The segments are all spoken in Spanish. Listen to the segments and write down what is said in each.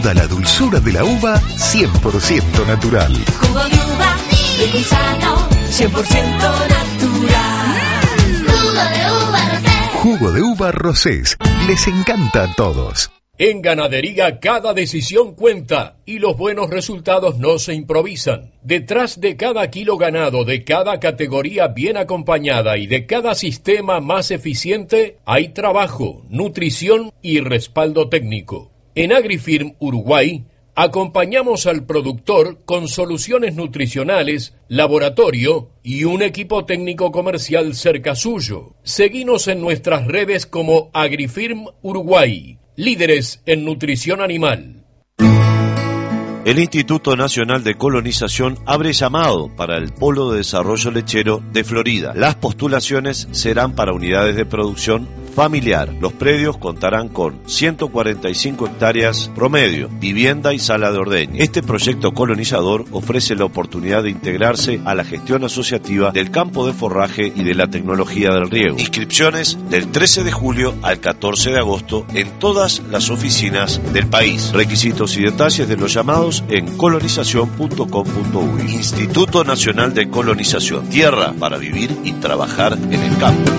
Da la dulzura de la uva 100% natural. Jugo de uva, rico y sano, 100% natural. Jugo de uva Rosés. Jugo de uva Rosés. Les encanta a todos. En ganadería cada decisión cuenta y los buenos resultados no se improvisan. Detrás de cada kilo ganado, de cada categoría bien acompañada y de cada sistema más eficiente, hay trabajo, nutrición y respaldo técnico. En AgriFirm Uruguay, acompañamos al productor con soluciones nutricionales, laboratorio y un equipo técnico comercial cerca suyo. Seguinos en nuestras redes como AgriFirm Uruguay, líderes en nutrición animal. El Instituto Nacional de Colonización abre llamado para el Polo de Desarrollo Lechero de Florida. Las postulaciones serán para unidades de producción familiar. Los predios contarán con 145 hectáreas promedio, vivienda y sala de ordeño. Este proyecto colonizador ofrece la oportunidad de integrarse a la gestión asociativa del campo de forraje y de la tecnología del riego. Inscripciones del 13 de julio al 14 de agosto en todas las oficinas del país. Requisitos y detalles de los llamados en colonización.com.uy. Instituto Nacional de Colonización. Tierra para vivir y trabajar en el campo.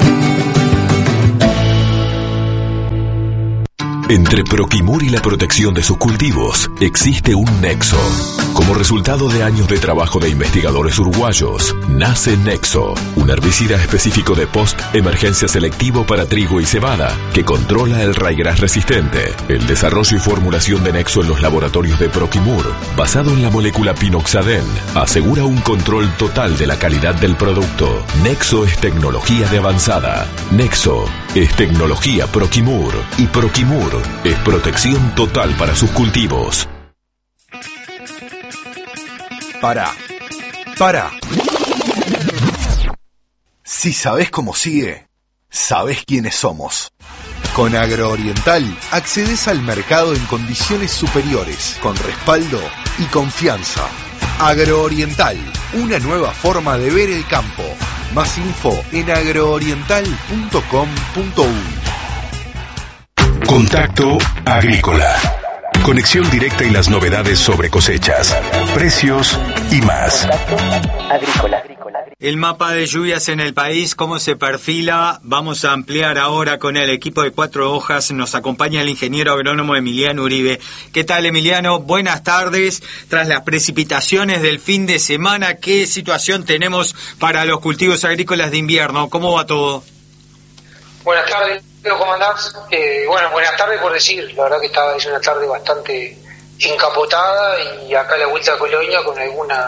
Entre Proquimur y la protección de sus cultivos existe un nexo. Como resultado de años de trabajo de investigadores uruguayos, nace Nexo, un herbicida específico de post-emergencia selectivo para trigo y cebada, que controla el raigrás resistente. El desarrollo y formulación de Nexo en los laboratorios de Proquimur, basado en la molécula pinoxadén, asegura un control total de la calidad del producto. Nexo es tecnología de avanzada. Nexo es tecnología Proquimur. Y Proquimur es protección total para sus cultivos. Para. Si sabés cómo sigue, sabés quiénes somos. Con Agrooriental accedes al mercado en condiciones superiores, con respaldo y confianza. Agrooriental, una nueva forma de ver el campo. Más info en agrooriental.com.uy. Contacto Agrícola. Conexión directa y las novedades sobre cosechas, precios y más. El mapa de lluvias en el país, cómo se perfila, vamos a ampliar ahora con el equipo de Cuatro Hojas. Nos acompaña el ingeniero agrónomo Emiliano Uribe. ¿Qué tal, Emiliano? Buenas tardes. Tras las precipitaciones del fin de semana, ¿qué situación tenemos para los cultivos agrícolas de invierno? ¿Cómo va todo? Buenas tardes, ¿cómo andás? Buenas tardes por decir, la verdad que es una tarde bastante encapotada y acá a la vuelta de Colonia con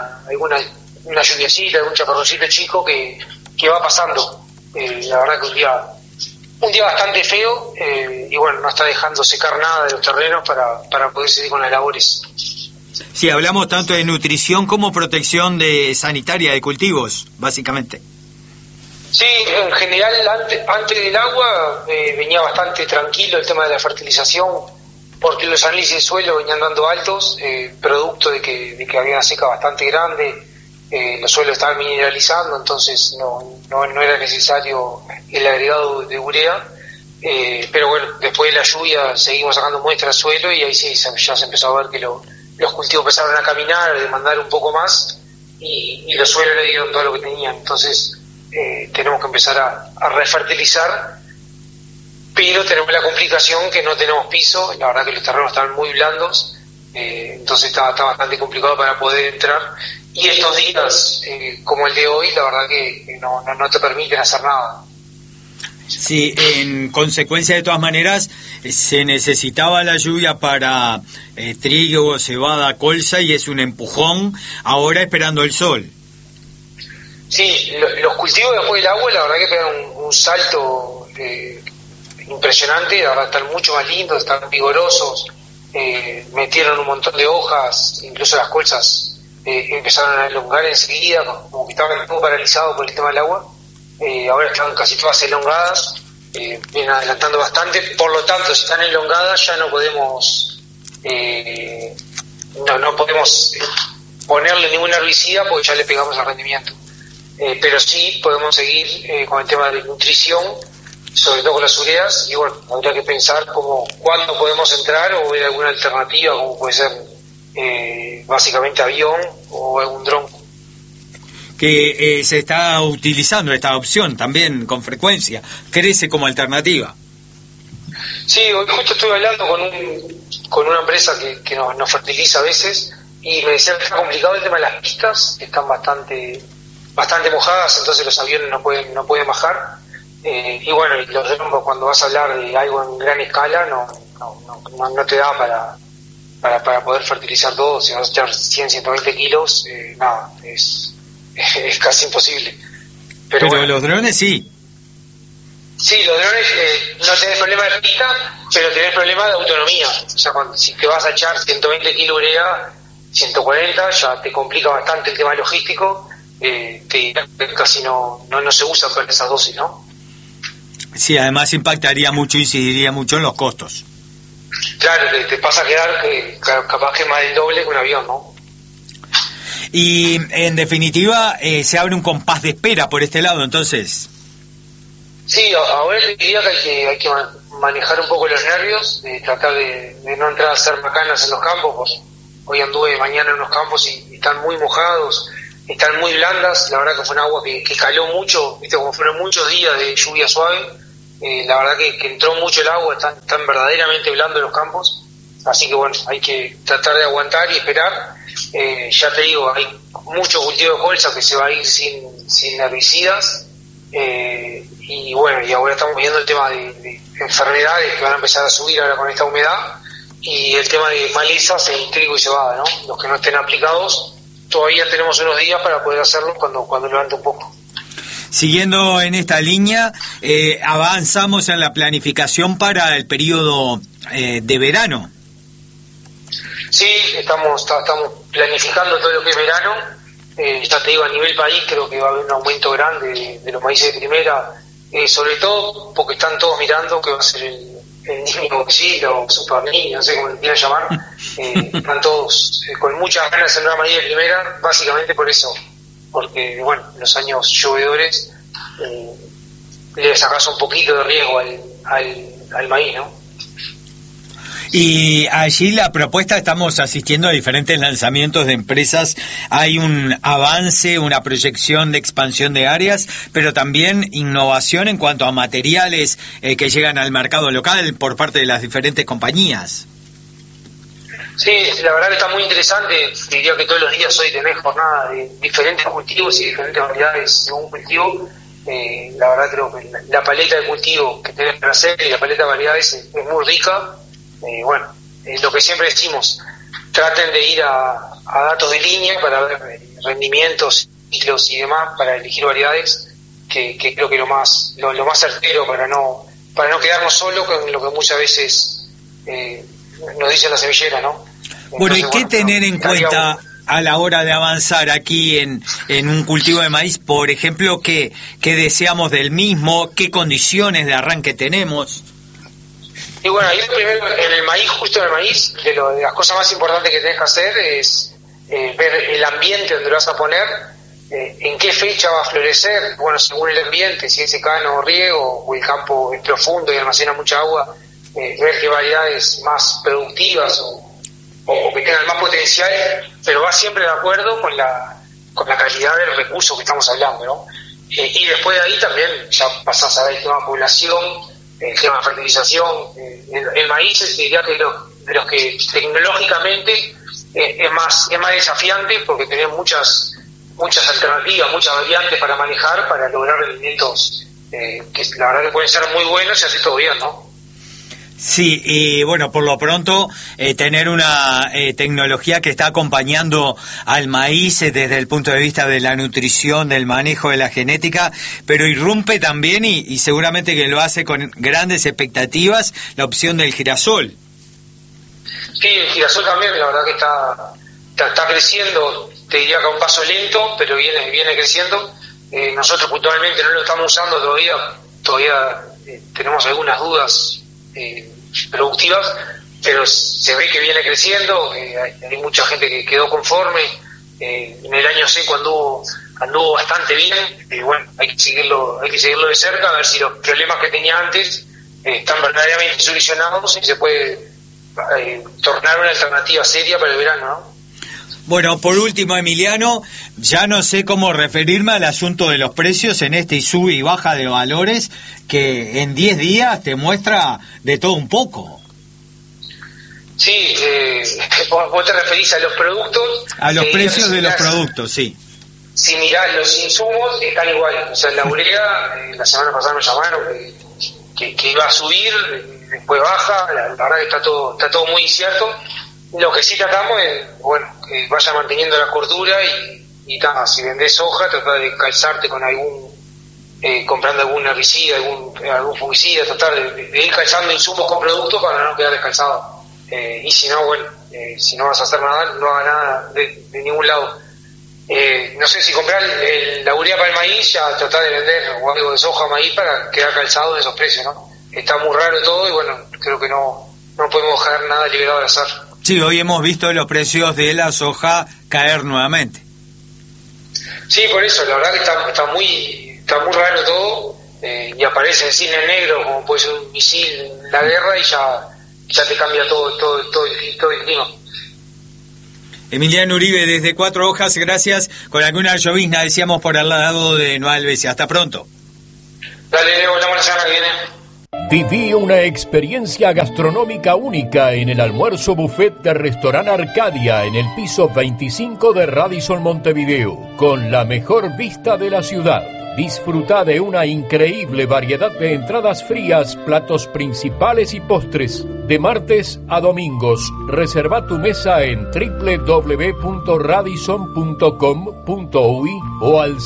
una lluviecita, algún chaparroncito chico que va pasando. La verdad que un día bastante feo y no está dejando secar nada de los terrenos para poder seguir con las labores. Sí, hablamos tanto de nutrición como protección sanitaria de cultivos, básicamente. Sí, en general antes del agua venía bastante tranquilo el tema de la fertilización porque los análisis de suelo venían dando altos, producto de que había una seca bastante grande, los suelos estaban mineralizando, entonces no era necesario el agregado de urea, pero después de la lluvia seguimos sacando muestras de suelo y ahí sí ya se empezó a ver que los cultivos empezaron a caminar, a demandar un poco más y los suelos le dieron todo lo que tenían, entonces tenemos que empezar a refertilizar, pero tenemos la complicación que no tenemos piso, la verdad que los terrenos están muy blandos, entonces está bastante complicado para poder entrar, y estos días como el de hoy, la verdad que no te permiten hacer nada. Sí, en consecuencia, de todas maneras, se necesitaba la lluvia para trigo, cebada, colza, y es un empujón ahora esperando el sol. Sí, los cultivos después del agua la verdad que pegan un salto impresionante, la verdad están mucho más lindos, están vigorosos, metieron un montón de hojas, incluso las colzas empezaron a elongar enseguida, como que estaban un poco paralizados por el tema del agua, ahora están casi todas elongadas, vienen adelantando bastante, por lo tanto si están elongadas ya no podemos ponerle ningún herbicida porque ya le pegamos el rendimiento. Pero sí podemos seguir con el tema de nutrición, sobre todo con las ureas, y bueno, habría que pensar cuándo podemos entrar o ver alguna alternativa, como puede ser básicamente avión o algún dron. Que se está utilizando esta opción también con frecuencia, crece como alternativa. Sí, hoy justo estuve hablando con una empresa que nos fertiliza a veces, y me decían que está complicado el tema de las pistas, que están bastante mojadas, entonces los aviones no pueden bajar, y bueno, y los drones, cuando vas a hablar de algo en gran escala, no te da para poder fertilizar todo. Si vas a echar 100-120 kilos, nada, es casi imposible. Pero bueno, los drones sí. Sí, los drones no tenés problema de pista, pero tenés problema de autonomía. O sea, si te vas a echar 120 kilos urea, 140, ya te complica bastante el tema logístico. Casi no se usan para esas dosis, ¿no? Sí, además impactaría mucho, incidiría mucho en los costos. Claro, te pasa a quedar capaz que más del doble que un avión, ¿no? Y en definitiva se abre un compás de espera por este lado, entonces. Sí, ahora diría que hay que manejar un poco los nervios, tratar de no entrar a hacer macanas en los campos. Pues hoy anduve mañana en unos campos y están muy mojados, están muy blandas. La verdad que fue un agua que caló mucho, viste, como fueron muchos días de lluvia suave. La verdad que entró mucho el agua, están verdaderamente blandos los campos. Así que bueno, hay que tratar de aguantar y esperar. Ya te digo, hay mucho cultivo de colza que se va a ir sin herbicidas. Y bueno, y ahora estamos viendo el tema de enfermedades que van a empezar a subir ahora con esta humedad, y el tema de malezas en trigo y cebada, ¿no? Los que no estén aplicados, todavía tenemos unos días para poder hacerlo cuando levante un poco. Siguiendo en esta línea, avanzamos en la planificación para el periodo de verano. Sí, estamos planificando todo lo que es verano. Ya te digo, a nivel país creo que va a haber un aumento grande de los maíces de primera, sobre todo porque están todos mirando que va a ser el niño Godzilla o Super Niño, no sé cómo le quieran llamar. Están todos con muchas ganas de sembrar maíz de primera, básicamente por eso, porque bueno, en los años llovedores le sacas un poquito de riesgo al maíz, ¿no? Y allí la propuesta, estamos asistiendo a diferentes lanzamientos de empresas, hay un avance, una proyección de expansión de áreas, pero también innovación en cuanto a materiales que llegan al mercado local por parte de las diferentes compañías. Sí, la verdad que está muy interesante. Diría que todos los días hoy tenés jornada de diferentes cultivos y diferentes variedades según cultivo. La verdad creo que la paleta de cultivo que tenés para hacer y la paleta de variedades es muy rica. Bueno, lo que siempre decimos, traten de ir a datos de línea para ver rendimientos, ciclos y demás, para elegir variedades, que creo que lo más certero para no quedarnos solo con lo que muchas veces nos dice la semillera, ¿no? Bueno, ¿y qué tener en cuenta a la hora de avanzar aquí en un cultivo de maíz? Por ejemplo, ¿qué deseamos del mismo? ¿Qué condiciones de arranque tenemos? Y bueno, ahí primero en el maíz, justo en el maíz, de las cosas más importantes que tenés que hacer es ver el ambiente donde lo vas a poner, en qué fecha va a florecer, bueno, según el ambiente, si es secano o riego, o el campo es profundo y almacena mucha agua, ver qué variedades más productivas o que tengan más potencial, pero va siempre de acuerdo con la calidad del recurso que estamos hablando, ¿no? Y después de ahí también ya pasás a ver el tema de población, el tema de fertilización. El maíz diría que de los que tecnológicamente es más desafiante, porque tenés muchas alternativas, muchas variantes para manejar, para lograr rendimientos que la verdad que pueden ser muy buenos y hacer todo bien, ¿no? Sí, y bueno, por lo pronto tener una tecnología que está acompañando al maíz desde el punto de vista de la nutrición, del manejo de la genética, pero irrumpe también y seguramente que lo hace con grandes expectativas la opción del girasol. Sí, el girasol también, la verdad que está creciendo, te diría que a un paso lento, pero viene creciendo. Nosotros puntualmente no lo estamos usando todavía tenemos algunas dudas productivas, pero se ve que viene creciendo. Hay mucha gente que quedó conforme. En el año seco anduvo bastante bien. Bueno, hay que seguirlo de cerca, a ver si los problemas que tenía antes están verdaderamente solucionados y se puede tornar una alternativa seria para el verano, ¿no? Bueno, por último, Emiliano, ya no sé cómo referirme al asunto de los precios en este sube y baja de valores que en 10 días te muestra de todo un poco. Sí, vos te referís a los productos. A los precios de los productos, sí. Si mirás los insumos, están igual. O sea, la urea, la semana pasada nos llamaron que iba a subir, después baja, la verdad que está todo muy incierto. Lo que sí tratamos es, que vaya manteniendo la cordura y si vendés soja, tratar de calzarte con comprando algún herbicida, algún fungicida, tratar de ir calzando insumos con productos para no quedar descalzado. Y si no, si no vas a hacer nada, no hagas nada de ningún lado. No sé, si comprar la urea para el maíz, ya tratar de vender o algo de soja o maíz para quedar calzado en esos precios, ¿no? Está muy raro todo y creo que no podemos dejar nada liberado al azar. Sí, hoy hemos visto los precios de la soja caer nuevamente. Sí, por eso, la verdad que está muy raro todo, y aparece el cine negro como puede ser un misil en la guerra y ya te cambia todo el clima. Emiliano Uribe, desde Cuatro Hojas, gracias. Con alguna llovizna, decíamos, por al lado de Nueva Helvecia. Hasta pronto. Dale, Leo, la semana que viene. Viví una experiencia gastronómica única en el almuerzo buffet de Restaurant Arcadia en el piso 25 de Radisson Montevideo, con la mejor vista de la ciudad. Disfruta de una increíble variedad de entradas frías, platos principales y postres. De martes a domingos, reserva tu mesa en www.radisson.com.uy o al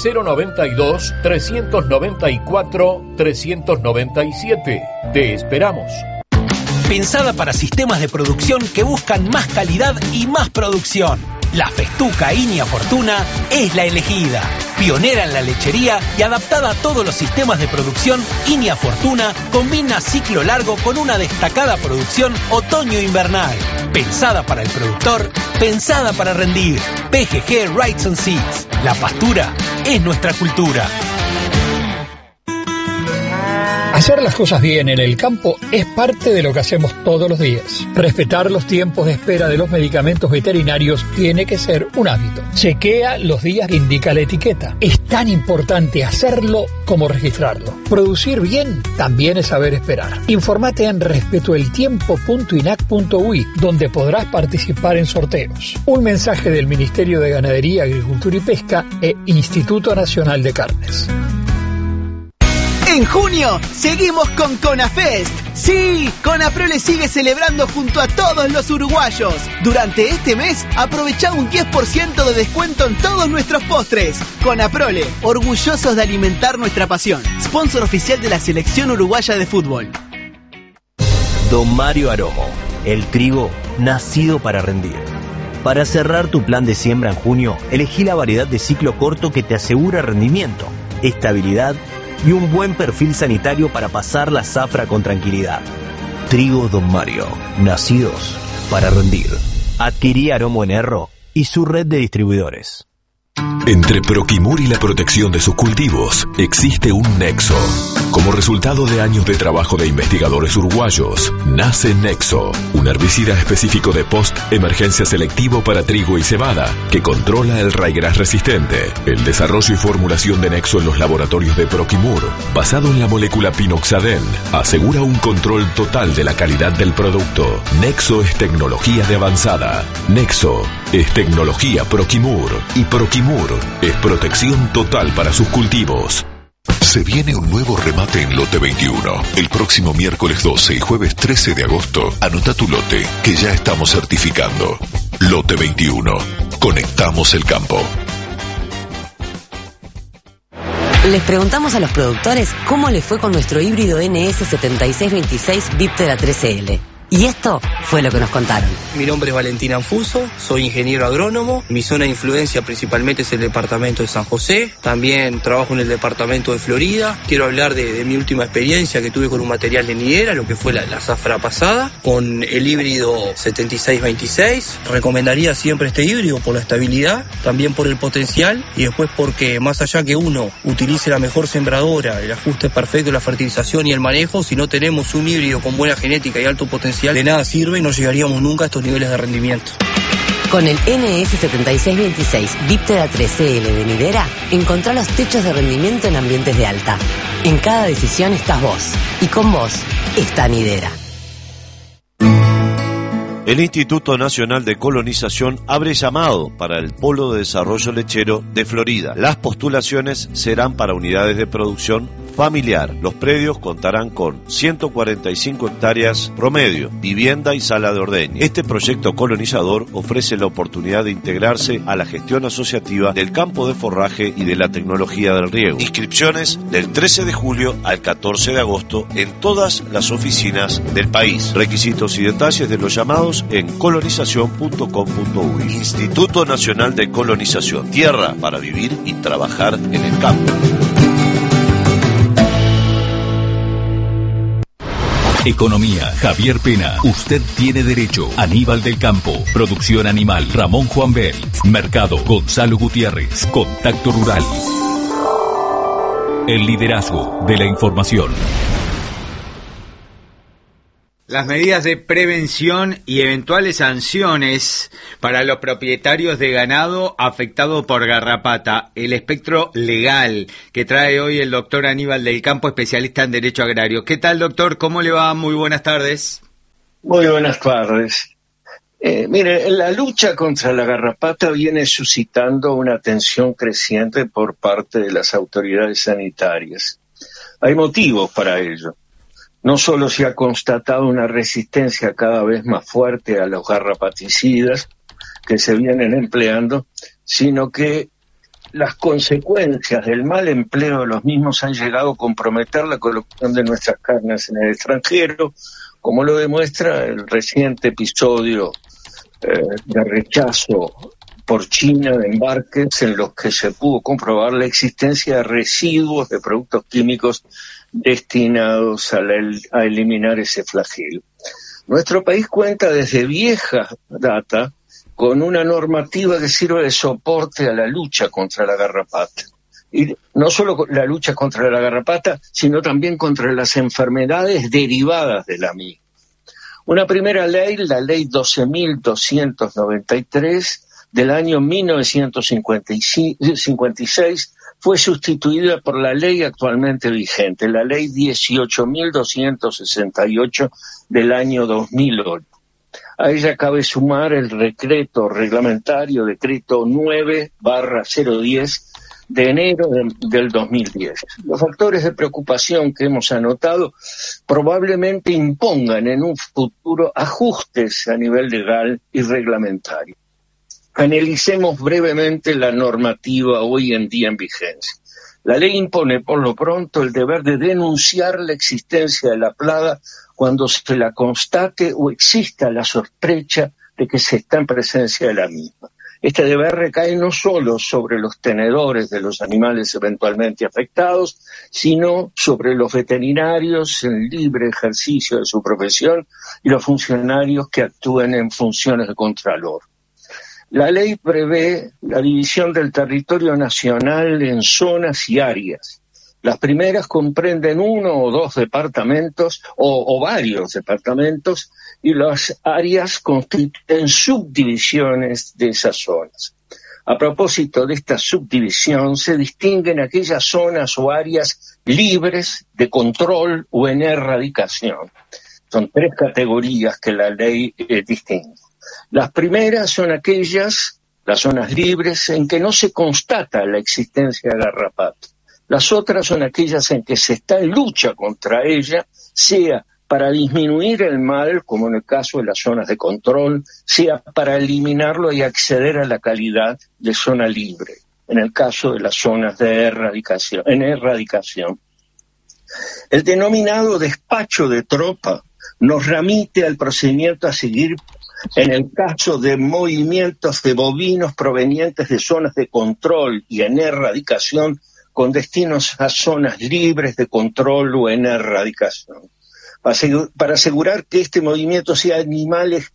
092-394-397. Te esperamos. Pensada para sistemas de producción que buscan más calidad y más producción. La Festuca Inia Fortuna es la elegida. Pionera en la lechería y adaptada a todos los sistemas de producción, Inia Fortuna combina ciclo largo con una destacada producción otoño-invernal. Pensada para el productor, pensada para rendir. PGG Rights and Seeds. La pastura es nuestra cultura. Hacer las cosas bien en el campo es parte de lo que hacemos todos los días. Respetar los tiempos de espera de los medicamentos veterinarios tiene que ser un hábito. Chequea los días que indica la etiqueta. Es tan importante hacerlo como registrarlo. Producir bien también es saber esperar. Infórmate en respetoeltiempo.inac.uy, donde podrás participar en sorteos. Un mensaje del Ministerio de Ganadería, Agricultura y Pesca e Instituto Nacional de Carnes. En junio, seguimos con CONAFEST. Sí, CONAPROLE sigue celebrando junto a todos los uruguayos. Durante este mes, aprovecha un 10% de descuento en todos nuestros postres. CONAPROLE, orgullosos de alimentar nuestra pasión. Sponsor oficial de la Selección Uruguaya de Fútbol. Don Mario Aromo, el trigo nacido para rendir. Para cerrar tu plan de siembra en junio, elegí la variedad de ciclo corto que te asegura rendimiento, estabilidad y un buen perfil sanitario para pasar la zafra con tranquilidad. Trigo Don Mario, nacidos para rendir. Adquirí Aromo en Erro y su red de distribuidores. Entre Proquimur y la protección de sus cultivos existe un nexo. Como resultado de años de trabajo de investigadores uruguayos, nace Nexo, un herbicida específico de post-emergencia selectivo para trigo y cebada, que controla el raigras resistente. El desarrollo y formulación de Nexo en los laboratorios de Proquimur, basado en la molécula pinoxadén, asegura un control total de la calidad del producto. Nexo es tecnología de avanzada. Nexo es tecnología Proquimur. Y Proquimur es protección total para sus cultivos. Se viene un nuevo remate en Lote 21. El próximo miércoles 12 y jueves 13 de agosto, anota tu lote, que ya estamos certificando. Lote 21. Conectamos el campo. Les preguntamos a los productores cómo les fue con nuestro híbrido NS7626 Viptera 13L. Y esto fue lo que nos contaron. Mi nombre es Valentín Anfuso, soy ingeniero agrónomo. Mi zona de influencia principalmente es el departamento de San José. También trabajo en el departamento de Florida. Quiero hablar de mi última experiencia que tuve con un material de nidera, lo que fue la zafra pasada, con el híbrido 7626. Recomendaría siempre este híbrido por la estabilidad, también por el potencial y después porque más allá que uno utilice la mejor sembradora, el ajuste perfecto de la fertilización y el manejo, si no tenemos un híbrido con buena genética y alto potencial, de nada sirve y no llegaríamos nunca a estos niveles de rendimiento. Con el NF7626 Diptera 3CL de Nidera, encontrá los techos de rendimiento en ambientes de alta. En cada decisión estás vos, y con vos está Nidera. El Instituto Nacional de Colonización abre llamado para el Polo de Desarrollo Lechero de Florida. Las postulaciones serán para unidades de producción familiar. Los predios contarán con 145 hectáreas promedio, vivienda y sala de ordeño. Este proyecto colonizador ofrece la oportunidad de integrarse a la gestión asociativa del campo de forraje y de la tecnología del riego. Inscripciones del 13 de julio al 14 de agosto en todas las oficinas del país. Requisitos y detalles de los llamados en colonización.com.uy. Instituto Nacional de Colonización. Tierra para vivir y trabajar en el campo. Economía, Javier Pena. Usted tiene derecho. Aníbal del Campo. Producción animal, Ramón Juan Bel. Mercado, Gonzalo Gutiérrez. Contacto Rural. El liderazgo de la información. Las medidas de prevención y eventuales sanciones para los propietarios de ganado afectado por garrapata. El espectro legal que trae hoy el doctor Aníbal del Campo, especialista en Derecho Agrario. ¿Qué tal, doctor? ¿Cómo le va? Muy buenas tardes. Muy buenas tardes. Mire, la lucha contra la garrapata viene suscitando una tensión creciente por parte de las autoridades sanitarias. Hay motivos para ello. No solo se ha constatado una resistencia cada vez más fuerte a los garrapaticidas que se vienen empleando, sino que las consecuencias del mal empleo de los mismos han llegado a comprometer la colocación de nuestras carnes en el extranjero, como lo demuestra el reciente episodio de rechazo por China de embarques en los que se pudo comprobar la existencia de residuos de productos químicos destinados a eliminar ese flagelo. Nuestro país cuenta desde vieja data con una normativa que sirve de soporte a la lucha contra la garrapata. Y no solo la lucha contra la garrapata, sino también contra las enfermedades derivadas de la misma. Una primera ley, la ley 12.293 del año 1956, fue sustituida por la ley actualmente vigente, la ley 18.268 del año 2008. A ella cabe sumar el decreto reglamentario, decreto 9/010 de enero del 2010. Los factores de preocupación que hemos anotado probablemente impongan en un futuro ajustes a nivel legal y reglamentario. Analicemos brevemente la normativa hoy en día en vigencia. La ley impone por lo pronto el deber de denunciar la existencia de la plaga cuando se la constate o exista la sospecha de que se está en presencia de la misma. Este deber recae no solo sobre los tenedores de los animales eventualmente afectados, sino sobre los veterinarios en libre ejercicio de su profesión y los funcionarios que actúen en funciones de contralor. La ley prevé la división del territorio nacional en zonas y áreas. Las primeras comprenden uno o dos departamentos o varios departamentos y las áreas constituyen subdivisiones de esas zonas. A propósito de esta subdivisión, se distinguen aquellas zonas o áreas libres de control o en erradicación. Son tres categorías que la ley distingue. Las primeras son aquellas, las zonas libres, en que no se constata la existencia de garrapata. Las otras son aquellas en que se está en lucha contra ella, sea para disminuir el mal, como en el caso de las zonas de control, sea para eliminarlo y acceder a la calidad de zona libre, en el caso de las zonas de erradicación. El denominado despacho de tropa nos remite al procedimiento a seguir en el caso de movimientos de bovinos provenientes de zonas de control y en erradicación con destinos a zonas libres de control o en erradicación. Para asegurar que este movimiento sea animales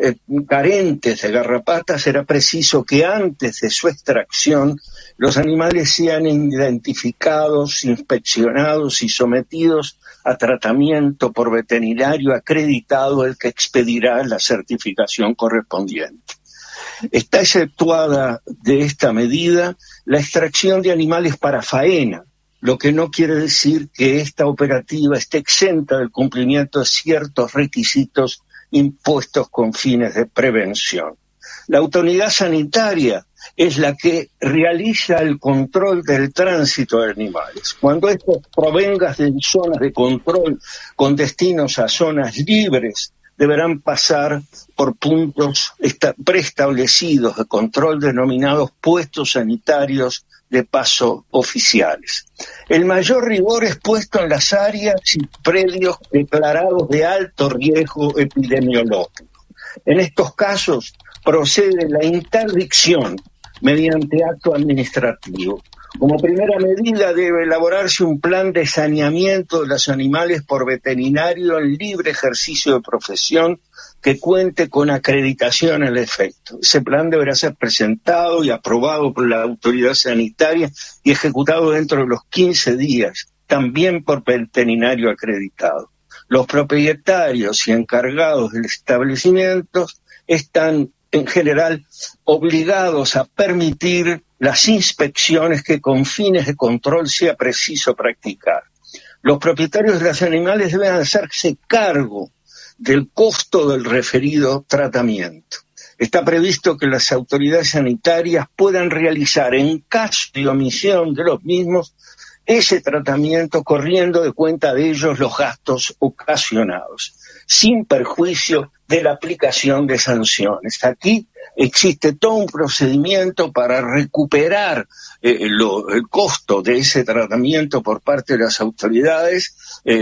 carentes de garrapatas, será preciso que antes de su extracción los animales sean identificados, inspeccionados y sometidos a tratamiento por veterinario acreditado, el que expedirá la certificación correspondiente. Está exceptuada de esta medida la extracción de animales para faena, lo que no quiere decir que esta operativa esté exenta del cumplimiento de ciertos requisitos impuestos con fines de prevención. La autoridad sanitaria es la que realiza el control del tránsito de animales. Cuando estos provengan de zonas de control con destinos a zonas libres, deberán pasar por puntos preestablecidos de control denominados puestos sanitarios de paso oficiales. El mayor rigor es puesto en las áreas y predios declarados de alto riesgo epidemiológico. En estos casos procede la interdicción mediante acto administrativo. Como primera medida debe elaborarse un plan de saneamiento de los animales por veterinario en libre ejercicio de profesión que cuente con acreditación al efecto. Ese plan deberá ser presentado y aprobado por la autoridad sanitaria y ejecutado dentro de los 15 días, también por veterinario acreditado. Los propietarios y encargados del establecimiento están en general obligados a permitir las inspecciones que con fines de control sea preciso practicar. Los propietarios de los animales deben hacerse cargo del costo del referido tratamiento. Está previsto que las autoridades sanitarias puedan realizar, en caso de omisión de los mismos, ese tratamiento corriendo de cuenta de ellos los gastos ocasionados, sin perjuicio de la aplicación de sanciones. Aquí existe todo un procedimiento para recuperar el costo de ese tratamiento por parte de las autoridades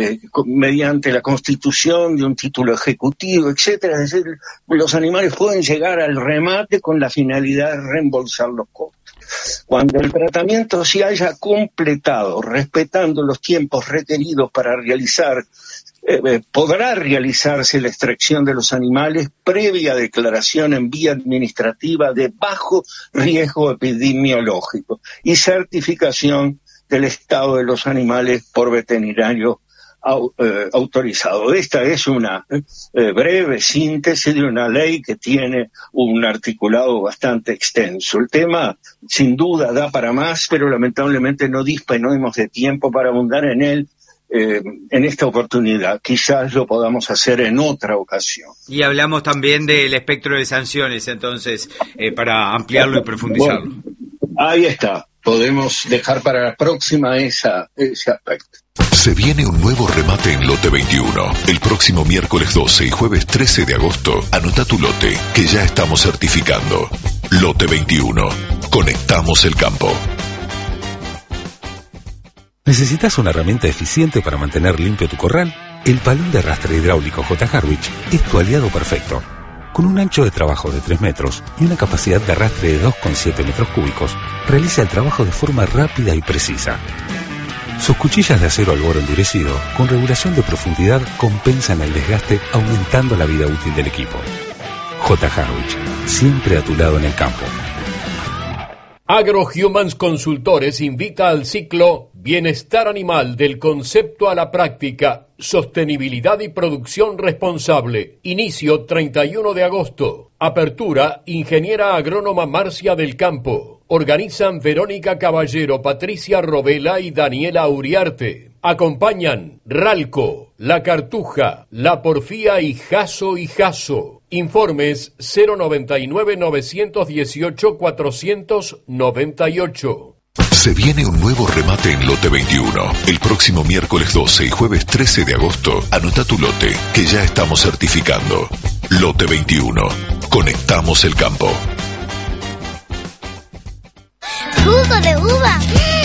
mediante la constitución de un título ejecutivo, etcétera. Es decir, los animales pueden llegar al remate con la finalidad de reembolsar los costos. Cuando el tratamiento se haya completado, respetando los tiempos requeridos para realizar, podrá realizarse la extracción de los animales previa declaración en vía administrativa de bajo riesgo epidemiológico y certificación del estado de los animales por veterinario autorizado. Esta es una breve síntesis de una ley que tiene un articulado bastante extenso. El tema, sin duda, da para más, pero lamentablemente no disponemos de tiempo para abundar en él en esta oportunidad. Quizás lo podamos hacer en otra ocasión. Y hablamos también del espectro de sanciones, entonces, para ampliarlo y profundizarlo. Bueno, ahí está. Podemos dejar para la próxima ese aspecto. Se viene un nuevo remate en Lote 21. El próximo miércoles 12 y jueves 13 de agosto, anota tu lote, que ya estamos certificando. Lote 21. Conectamos el campo. ¿Necesitas una herramienta eficiente para mantener limpio tu corral? El palón de arrastre hidráulico J. Harwich es tu aliado perfecto. Con un ancho de trabajo de 3 metros y una capacidad de arrastre de 2,7 metros cúbicos, realiza el trabajo de forma rápida y precisa. Sus cuchillas de acero al borde endurecido, con regulación de profundidad, compensan el desgaste, aumentando la vida útil del equipo. J. Harwich, siempre a tu lado en el campo. AgroHumans Consultores invita al ciclo Bienestar Animal del concepto a la práctica, sostenibilidad y producción responsable. Inicio 31 de agosto. Apertura Ingeniera Agrónoma Marcia del Campo. Organizan Verónica Caballero, Patricia Robela y Daniela Uriarte. Acompañan Ralco, La Cartuja, La Porfía y Jaso y Jaso. Informes 099-918-498. Se viene un nuevo remate en Lote 21. El próximo miércoles 12 y jueves 13 de agosto, anota tu lote, que ya estamos certificando. Lote 21. Conectamos el campo. Jugo de uva.